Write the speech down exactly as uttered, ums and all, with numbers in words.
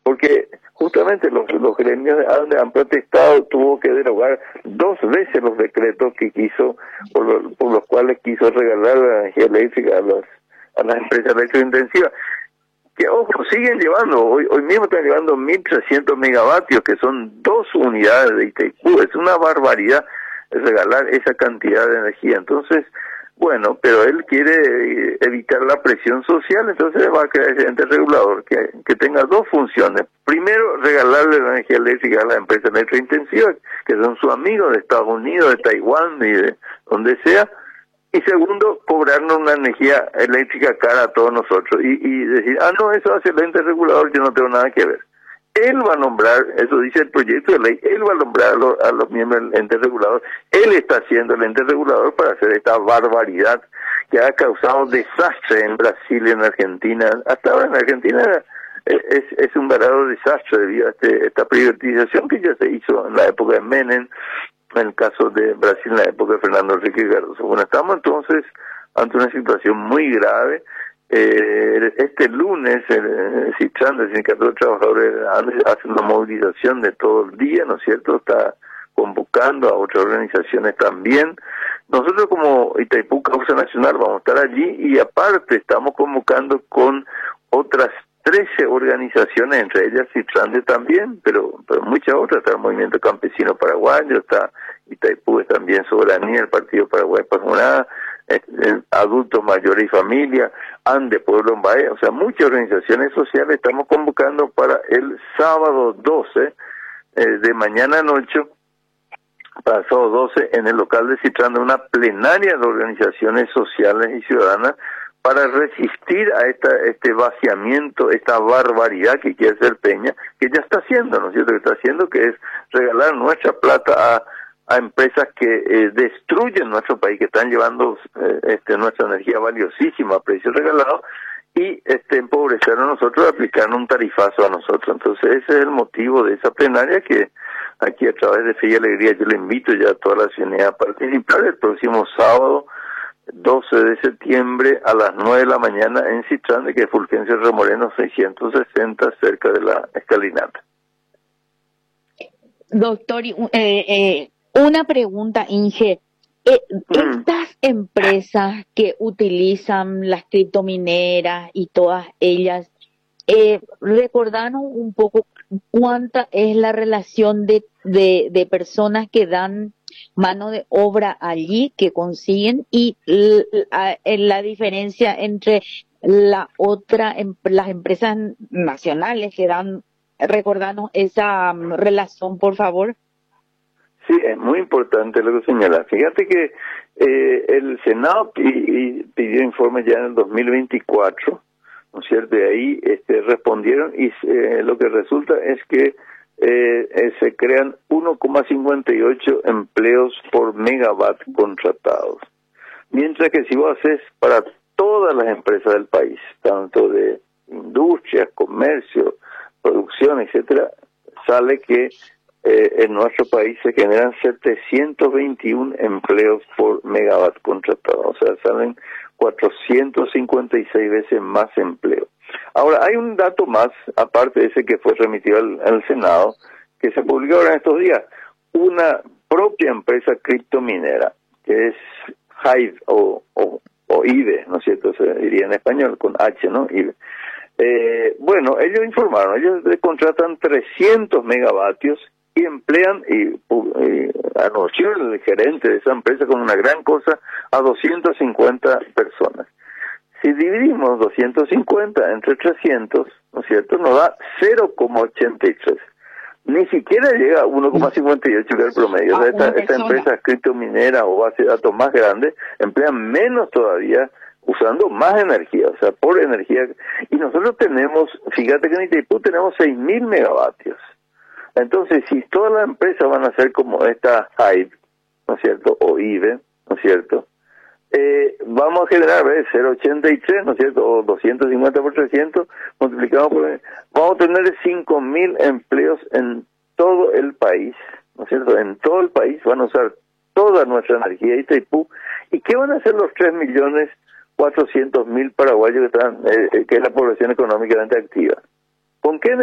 porque justamente los, los gremios han, han protestado, tuvo que derogar dos veces los decretos que quiso, por, lo, por los cuales quiso regalar la energía eléctrica a, los, a las empresas electrointensivas, que ojo, siguen llevando, hoy hoy mismo están llevando mil trescientos megavatios, que son dos unidades de Itaipú. Es una barbaridad regalar esa cantidad de energía. Entonces, bueno, pero él quiere evitar la presión social, entonces va a crear ese ente regulador que, que tenga dos funciones. Primero, regalarle la energía eléctrica a las empresas electrointensivas, que son sus amigos de Estados Unidos, de Taiwán y de donde sea. Y segundo, cobrarnos una energía eléctrica cara a todos nosotros. Y, y decir, ah, no, eso hace el ente regulador, yo no tengo nada que ver. Él va a nombrar, eso dice el proyecto de ley, él va a nombrar a los, a los miembros del ente regulador. Él está haciendo el ente regulador para hacer esta barbaridad que ha causado desastre en Brasil y en Argentina. Hasta ahora en Argentina es, es un verdadero desastre debido a este, esta privatización que ya se hizo en la época de Menem, en el caso de Brasil en la época de Fernando Enrique Cardoso. Bueno, estamos entonces ante una situación muy grave. Eh, este lunes el Citran, el Sindicato de Trabajadores, hace una movilización de todo el día, ¿no es cierto? Está convocando a otras organizaciones también. Nosotros como Itaipú Causa Nacional vamos a estar allí y aparte estamos convocando con otras trece organizaciones, entre ellas Citrande también, pero, pero muchas otras. Está el Movimiento Campesino Paraguayo, está Itaipú, es también Soberanía, el Partido Paraguay Pazmonada, eh, eh, Adultos Mayores y Familia, Ande Pueblo en Bahía, o sea, muchas organizaciones sociales estamos convocando para el sábado doce, eh, de mañana a noche, para el sábado doce, en el local de Citrande, una plenaria de organizaciones sociales y ciudadanas para resistir a esta este vaciamiento, esta barbaridad que quiere hacer Peña, que ya está haciendo, ¿no es cierto?, que está haciendo, que es regalar nuestra plata a, a empresas que eh, destruyen nuestro país, que están llevando eh, este nuestra energía valiosísima a precio regalado, y este empobrecer a nosotros, aplicarnos un tarifazo a nosotros. Entonces ese es el motivo de esa plenaria, que aquí a través de Fe y Alegría yo le invito ya a toda la ciudadanía a participar el próximo sábado doce de septiembre a las nueve de la mañana en Citrande, que es Fulgencio Remoreno seiscientos sesenta, cerca de la escalinata. Doctor, eh, eh, una pregunta, Inge. Eh, Mm. Estas empresas que utilizan las criptomineras y todas ellas, eh, recordaron un poco cuánta es la relación de, de, de personas que dan mano de obra allí, que consiguen, y la, la diferencia entre la otra, las empresas nacionales que dan. Recordanos esa um, relación, por favor. Sí, es muy importante lo que señala. Fíjate que eh, el Senado pidió informes ya en el dos mil veinticuatro, ¿no es cierto? Y ahí este, respondieron y eh, lo que resulta es que eh, eh, se crean uno coma cincuenta y ocho empleos por megawatt contratados. Mientras que si vos haces para todas las empresas del país, tanto de industria, comercio, producción, etcétera, sale que eh, en nuestro país se generan setecientos veintiún empleos por megawatt contratado, o sea, salen cuatrocientos cincuenta y seis veces más empleo. Ahora, hay un dato más, aparte de ese que fue remitido al, al Senado, que se publicó ahora en estos días. Una propia empresa criptominera, que es Hive o, o, o IBE, ¿no es cierto? Se diría en español, con H, ¿no? IBE. Eh, bueno, ellos informaron, ellos contratan trescientos megavatios y emplean, y, y anunció el gerente de esa empresa como una gran cosa, a doscientas cincuenta personas. Si dividimos doscientos cincuenta entre trescientos, ¿no es cierto?, nos da cero coma ochenta y tres. Ni siquiera llega a uno coma cincuenta y ocho, que es el promedio. O sea, esta, esta empresa criptominera o base de datos más grande emplean menos todavía, usando más energía, o sea, por energía. Y nosotros tenemos, fíjate que en Itaipú tenemos seis mil megavatios. Entonces, si todas las empresas van a ser como esta Hive, ¿no es cierto?, o IBE, ¿no es cierto?, eh, vamos a generar, ¿ves?, cero coma ochenta y tres, ¿no es cierto?, o doscientos cincuenta por trescientos, multiplicamos por... Vamos a tener cinco mil empleos en todo el país, ¿no es cierto?, en todo el país van a usar toda nuestra energía Itaipú. ¿Y qué van a hacer los tres millones cuatrocientos mil paraguayos que están, eh, que es la población económicamente activa? ¿Con qué